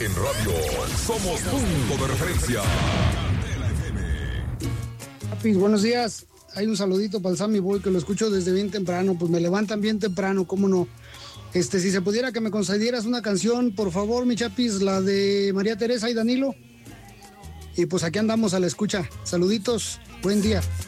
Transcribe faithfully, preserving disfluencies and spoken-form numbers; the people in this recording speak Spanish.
En radio somos punto de referencia. Chapis, buenos días. Hay un saludito para el Sammy Boy que lo escucho desde bien temprano. Pues me levantan bien temprano, ¿cómo no? Este, si se pudiera que me concedieras una canción, por favor, mi Chapis, la de María Teresa y Danilo. Y pues aquí andamos a la escucha. Saluditos, buen día.